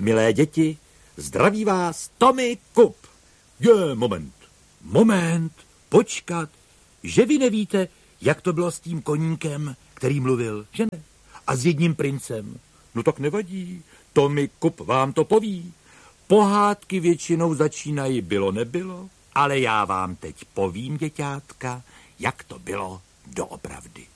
Milé děti, zdraví vás Tommy Kup. Moment, počkat, že vy nevíte, jak to bylo s tím koníkem, který mluvil, že ne? A s jedním princem. No tak nevadí, Tommy Kup vám to poví. Pohádky většinou začínají bylo nebylo, ale já vám teď povím, děťátka, jak to bylo doopravdy.